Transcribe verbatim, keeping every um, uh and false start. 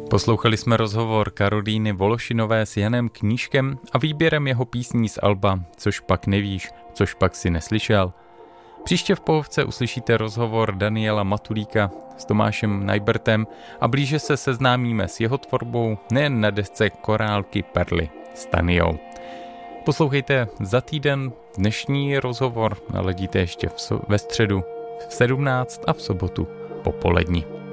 Poslouchali jsme rozhovor Karolíny Vološinové s Janem Knížkem a výběrem jeho písní z alba Což pak nevíš, což pak si neslyšel. Příště v Pohovce uslyšíte rozhovor Daniela Matulíka s Tomášem Najbertem a blíže se seznámíme s jeho tvorbou nejen na desce Korálky Perly s Taniou. Poslouchejte za týden dnešní rozhovor, naladíte ještě v so- ve středu v sedmnáct a v sobotu popolední.